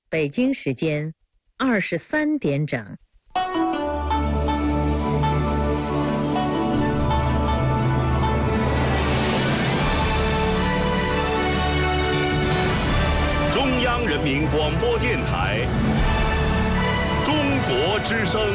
北京时间23点整。 中央人民广播电台《中国之声》。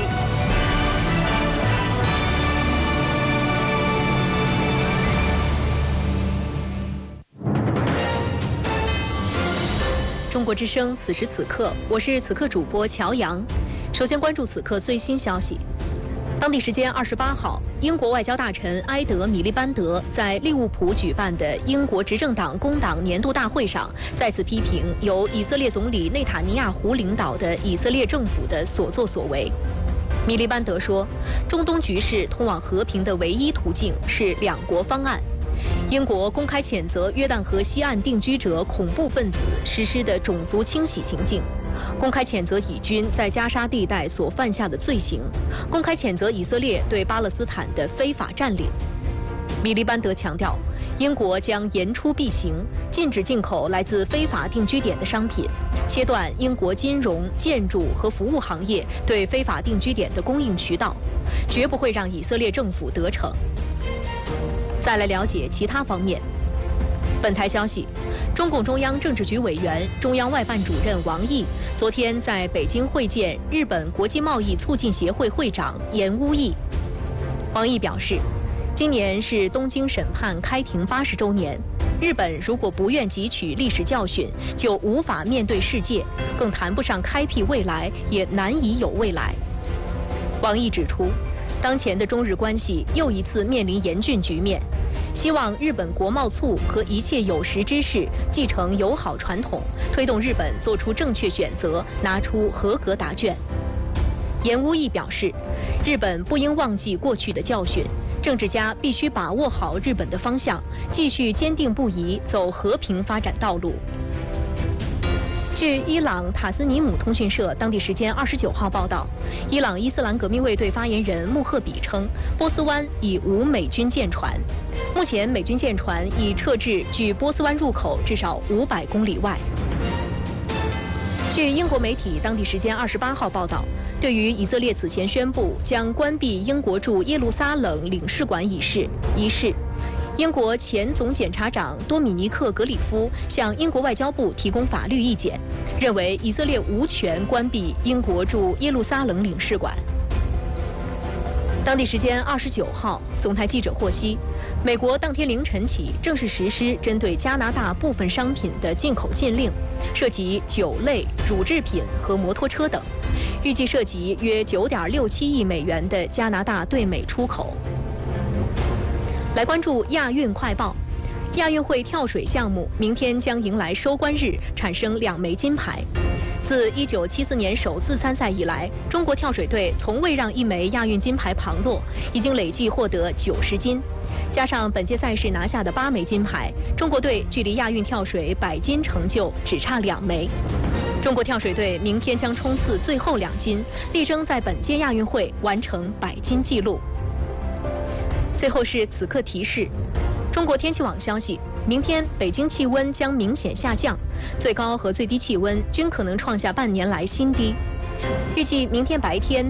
中国之声，此时此刻，我是此刻主播乔阳。首先关注此刻最新消息。当地时间28号，英国外交大臣埃德·米利班德在利物浦举办的英国执政党工党年度大会上，再次批评由以色列总理内塔尼亚胡领导的以色列政府的所作所为。米利班德说，中东局势通往和平的唯一途径是两国方案。英国公开谴责约旦河西岸定居者恐怖分子实施的种族清洗行径，公开谴责以军在加沙地带所犯下的罪行，公开谴责以色列对巴勒斯坦的非法占领。米利班德强调，英国将言出必行，禁止进口来自非法定居点的商品，切断英国金融、建筑和服务行业对非法定居点的供应渠道，绝不会让以色列政府得逞。再来了解其他方面。本台消息，中共中央政治局委员、中央外办主任王毅昨天在北京会见日本国际贸易促进协会会长岩屋义。王毅表示，今年是东京审判开庭80周年，日本如果不愿汲取历史教训，就无法面对世界，更谈不上开辟未来，也难以有未来。王毅指出，当前的中日关系又一次面临严峻局面，希望日本国贸促和一切有识之士继承友好传统，推动日本做出正确选择，拿出合格答卷。岩屋义表示，日本不应忘记过去的教训，政治家必须把握好日本的方向，继续坚定不移走和平发展道路。据伊朗塔斯尼姆通讯社当地时间29号报道，伊朗伊斯兰革命卫队发言人穆赫比称，波斯湾已无美军舰船，目前美军舰船已撤至距波斯湾入口至少500公里外。据英国媒体当地时间28号报道，对于以色列此前宣布将关闭英国驻耶路撒冷领事馆一事，英国前总检察长多米尼克·格里夫向英国外交部提供法律意见，认为以色列无权关闭英国驻耶路撒冷领事馆。当地时间29号，总台记者获悉，美国当天凌晨起正式实施针对加拿大部分商品的进口禁令，涉及酒类、乳制品和摩托车等，预计涉及约9.67亿美元的加拿大对美出口。来关注亚运快报。亚运会跳水项目明天将迎来收官日，产生2枚金牌。自1974年首次参赛以来，中国跳水队从未让1枚亚运金牌旁落，已经累计获得90金。加上本届赛事拿下的8枚金牌，中国队距离亚运跳水100金成就只差2枚。中国跳水队明天将冲刺最后2金，力争在本届亚运会完成100金纪录。最后是此刻提示，中国天气网消息，明天北京气温将明显下降，最高和最低气温均可能创下半年来新低。预计明天白天